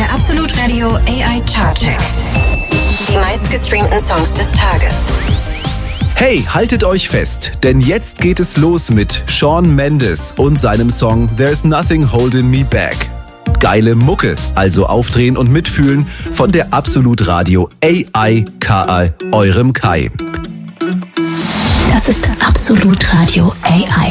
Der Absolut Radio AI Chartcheck. Die meistgestreamten Songs des Tages. Hey, haltet euch fest, denn jetzt geht es los mit Shawn Mendes und seinem Song There's Nothing Holding Me Back. Geile Mucke, also aufdrehen und mitfühlen von der Absolut Radio AI KI, eurem Kai. Das ist Absolut Radio AI.